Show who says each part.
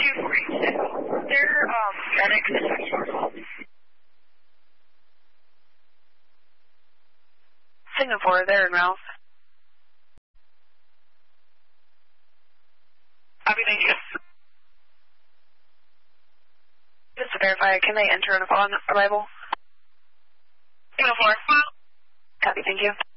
Speaker 1: 2486. They're, Phoenix and Norfolk.
Speaker 2: Singapore, they're in Ralph.
Speaker 1: Copy, thank you.
Speaker 2: Just to verify, can they enter upon arrival?
Speaker 1: Singapore.
Speaker 2: Copy, thank you.